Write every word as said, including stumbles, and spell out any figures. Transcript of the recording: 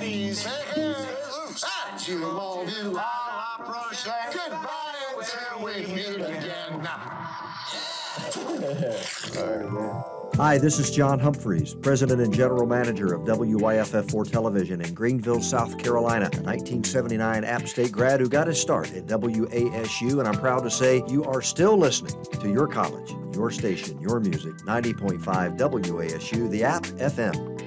please. You all do all approach. Goodbye until we meet again. Hi, this is John Humphreys, President and General Manager of W Y F F four Television in Greenville, South Carolina, a nineteen seventy-nine App State grad who got his start at W A S U, and I'm proud to say you are still listening to your college, your station, your music, ninety point five W A S U, the App F M.